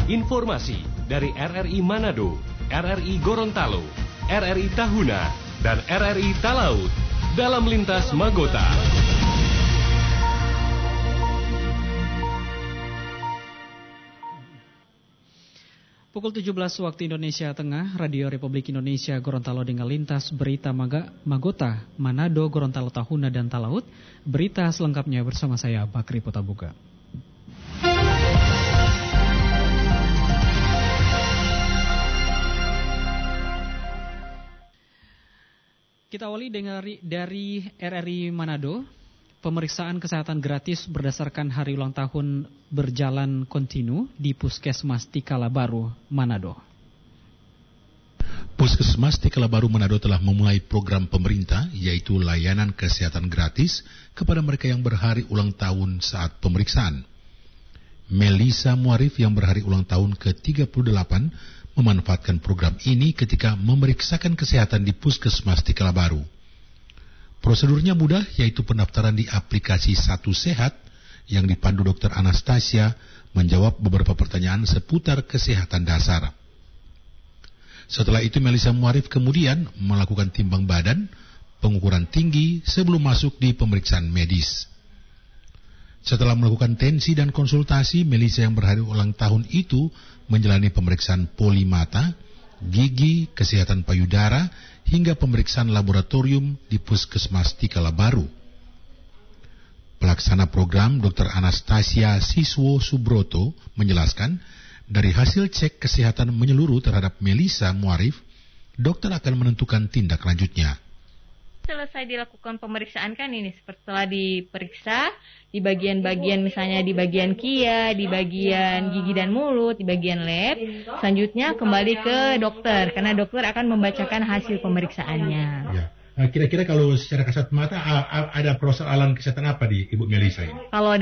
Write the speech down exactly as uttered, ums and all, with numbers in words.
Informasi dari R R I Manado, R R I Gorontalo, R R I Tahuna, dan R R I Talaut dalam Lintas Magota. Pukul tujuh belas waktu Indonesia Tengah, Radio Republik Indonesia Gorontalo dengan lintas berita Maga, Magota, Manado, Gorontalo, Tahuna, dan Talaut. Berita selengkapnya bersama saya, Bakri Potabuga. Kita awali dari, dari R R I Manado. Pemeriksaan kesehatan gratis berdasarkan hari ulang tahun berjalan kontinu di Puskesmas Tikala Baru, Manado. Puskesmas Tikala Baru Manado telah memulai program pemerintah, yaitu layanan kesehatan gratis kepada mereka yang berhari ulang tahun saat pemeriksaan. Melisa Muarif yang berhari ulang tahun ke tiga puluh delapan memanfaatkan program ini ketika memeriksakan kesehatan di Puskesmas Tikala Baru. Prosedurnya mudah, yaitu pendaftaran di aplikasi Satu Sehat yang dipandu Dokter Anastasia menjawab beberapa pertanyaan seputar kesehatan dasar. Setelah itu Melisa Muarif kemudian melakukan timbang badan, pengukuran tinggi sebelum masuk di pemeriksaan medis. Setelah melakukan tensi dan konsultasi, Melisa yang berhari ulang tahun itu menjalani pemeriksaan poli mata, gigi, kesehatan payudara, hingga pemeriksaan laboratorium di Puskesmas Tikala Baru. Pelaksana program Dokter Anastasia Siswo Subroto menjelaskan, dari hasil cek kesehatan menyeluruh terhadap Melisa Muarif, dokter akan menentukan tindak lanjutnya. Selesai dilakukan pemeriksaan kan ini, setelah diperiksa di bagian-bagian misalnya di bagian kia, di bagian gigi dan mulut, di bagian lab, selanjutnya kembali ke dokter karena dokter akan membacakan hasil pemeriksaannya. Ya. Nah, kira-kira kalau secara kasat mata ada persoalan kesehatan apa di Ibu Melisa ini? Kalau